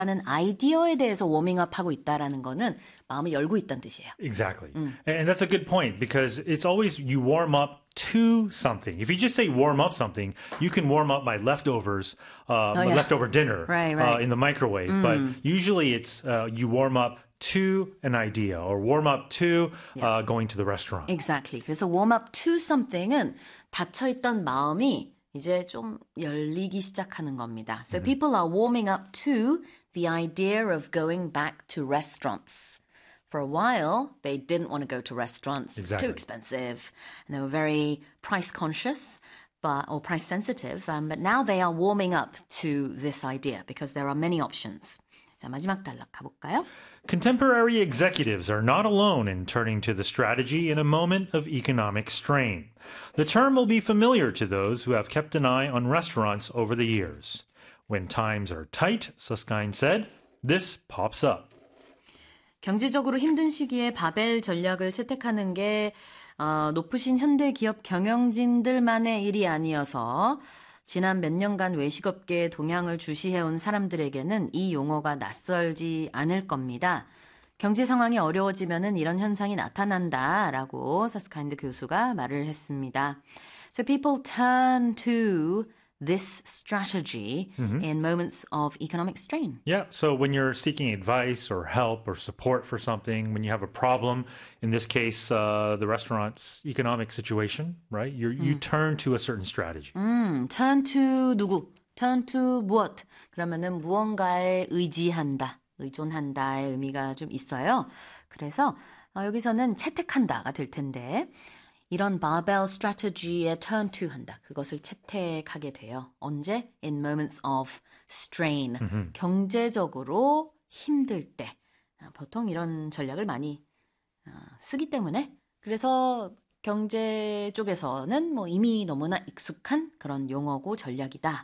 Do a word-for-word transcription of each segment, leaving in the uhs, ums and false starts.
하는 아이디어에 대해서 워밍업하고 있다라는 거는 마음을 열고 있다는 뜻이에요. Exactly. Mm. And that's a good point because it's always you warm up to something. If you just say warm up something, you can warm up my leftovers, uh, oh, my yeah. leftover dinner right, right. Uh, in the microwave. Mm. But usually it's uh, you warm up to an idea or warm up to yeah. uh, going to the restaurant. Exactly. 그래서 warm up to something은 닫혀있던 마음이 이제 좀 열리기 시작하는 겁니다. So mm-hmm. people are warming up to the idea of going back to restaurants. For a while, they didn't want to go to restaurants. Exactly. Too expensive. And they were very price conscious but, or price sensitive. Um, but now they are warming up to this idea because there are many options. 자, 마지막 단락 가볼까요? Contemporary executives are not alone in turning to the strategy in a moment of economic strain. The term will be familiar to those who have kept an eye on restaurants over the years. When times are tight, Susskind said, this pops up. 경제적으로 힘든 시기에 바벨 전략을 채택하는 게 어, 높으신 현대 기업 경영진들만의 일이 아니어서 지난 몇 년간 외식업계에 동향을 주시해온 사람들에게는 이 용어가 낯설지 않을 겁니다. 경제 상황이 어려워지면은 이런 현상이 나타난다라고 사스카인드 교수가 말을 했습니다. So people turn to this strategy mm-hmm. in moments of economic strain. Yeah, so when you're seeking advice or help or support for something, when you have a problem, in this case, uh, the restaurant's economic situation, right? You you 음. turn to a certain strategy. 음, turn to 누구? turn to 무엇? 그러면은 무언가에 의지한다, 의존한다의 의미가 좀 있어요. 그래서 어, 여기서는 채택한다가 될 텐데 이런 바벨 스트래티지에 turn to 한다. 그것을 채택하게 돼요. 언제? In moments of strain. Mm-hmm. 경제적으로 힘들 때. 보통 이런 전략을 많이 어, 쓰기 때문에 그래서 경제 쪽에서는 뭐 이미 너무나 익숙한 그런 용어고 전략이다.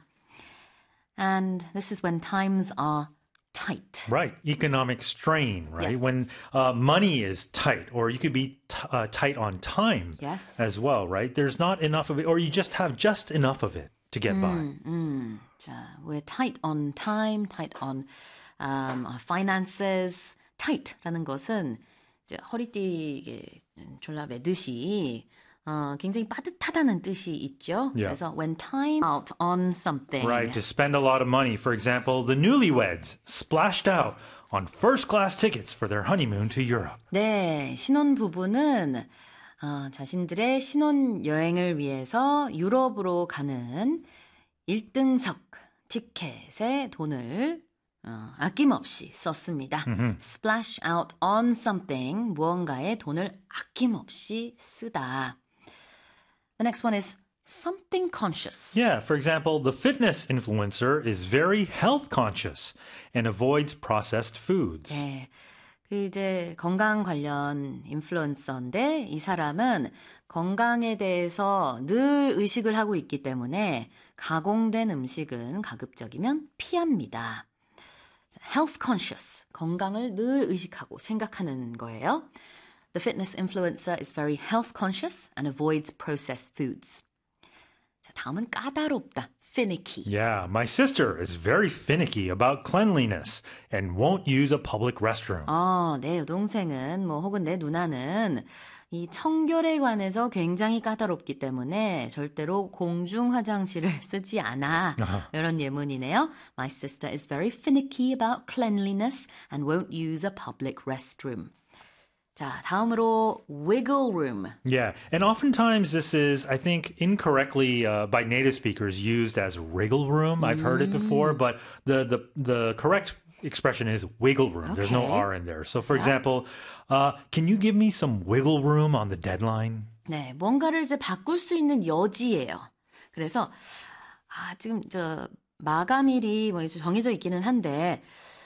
And this is when times are tight. Right. Economic strain, right? Yeah. When uh, money is tight, or you could be t- uh, tight on time yes. as well, right? There's not enough of it, or you just have just enough of it to get 음, by. 음. 자, we're tight on time, tight on um, our finances. tight라는 것은 이제 허리띠 졸라 매듯이 어, 굉장히 빠듯하다는 뜻이 있죠. Yeah. 그래서 when time out on something. Right, to spend a lot of money. For example, the newlyweds splashed out on first-class tickets for their honeymoon to Europe. 네, 신혼부부는 어, 자신들의 신혼여행을 위해서 유럽으로 가는 일 등석 티켓에 돈을 어, 아낌없이 썼습니다. Mm-hmm. Splash out on something, 무언가에 돈을 아낌없이 쓰다. The next one is something conscious. Yeah, for example, the fitness influencer is very health conscious and avoids processed foods. 네, 그 이제 건강 관련 인플루언서인데 이 사람은 건강에 대해서 늘 의식을 하고 있기 때문에 가공된 음식은 가급적이면 피합니다. Health conscious, 건강을 늘 의식하고 생각하는 거예요. The fitness influencer is very health conscious and avoids processed foods. 자, 다음은 까다롭다. Finicky. Yeah, my sister is very finicky about cleanliness and won't use a public restroom. 어, 내 여동생은 뭐 혹은 내 누나는 이 청결에 관해서 굉장히 까다롭기 때문에 절대로 공중 화장실을 쓰지 않아. Uh-huh. 이런 예문이네요. My sister is very finicky about cleanliness and won't use a public restroom. 자, 다음으로 wiggle room. Yeah, and oftentimes this is, I think, incorrectly uh, by native speakers used as wriggle room. I've heard it before, but the, the, the correct expression is wiggle room. Okay. There's no R in there. So, for yeah. example, uh, can you give me some wiggle room on the deadline? 네, 뭔가를 이제 바꿀 수 있는 여지예요. 그래서 아, 지금 저 마감일이 뭐 이제 정해져 있기는 한데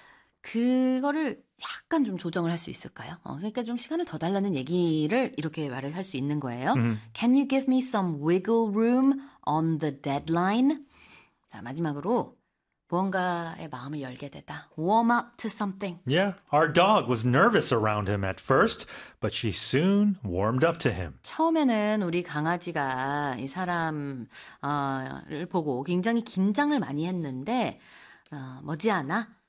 그거를 약간 좀 조정을 할 수 있을까요? 어, 그러니까 좀 시간을 더 달라는 얘기를 이렇게 말을 할 수 있는 거예요. Mm-hmm. Can you give me some wiggle room on the deadline? 자, 마지막으로 무언가의 마음을 열게 되다. Warm up to something. Yeah, our dog was nervous around him at first, but she soon warmed up to him. 처음에는 우리 강아지가 이 사람을 보고 굉장히 긴장을 많이 했는데 어, 머지않아